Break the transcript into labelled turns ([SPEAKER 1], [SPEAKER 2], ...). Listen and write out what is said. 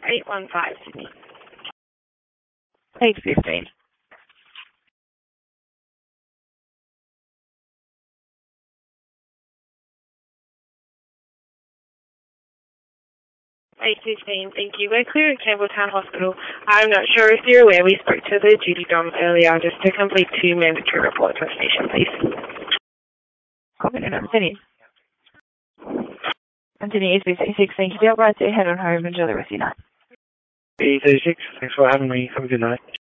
[SPEAKER 1] 815 Sydney.
[SPEAKER 2] 815.
[SPEAKER 1] Thank you. We're clear at Campbelltown Hospital. I'm not sure if you're aware, we spoke to the duty dom earlier just to complete 2 mandatory reports on station, please.
[SPEAKER 2] Copy that, Anthony. Anthony, E36, thank you. Be alright to head on home. Enjoy the rest of your night.
[SPEAKER 3] E36, thanks for having me. Have a good night.